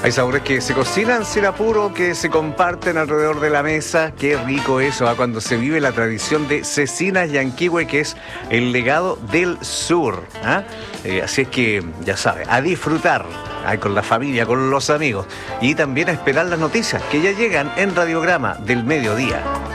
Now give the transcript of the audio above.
Hay sabores que se cocinan sin apuro, que se comparten alrededor de la mesa. Qué rico eso, cuando se vive la tradición de Cecinas Llanquihue, que es el legado del sur. Así es que, ya sabes, a disfrutar con la familia, con los amigos y también a esperar las noticias que ya llegan en Radiograma del Mediodía.